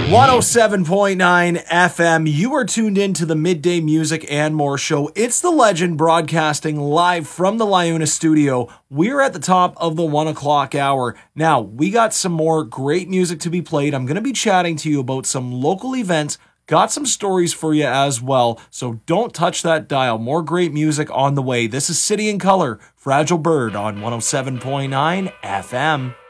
107.9 FM. You are tuned in to the Midday Music and More show. It's the Legend broadcasting live from the Liuna studio. We're at the top of the 1 o'clock hour. Now, we got some more great music to be played. I'm going to be chatting to you about some local events. Got some stories for you as well, so don't touch that dial. More great music on the way. This is City and Color, Fragile Bird on 107.9 FM.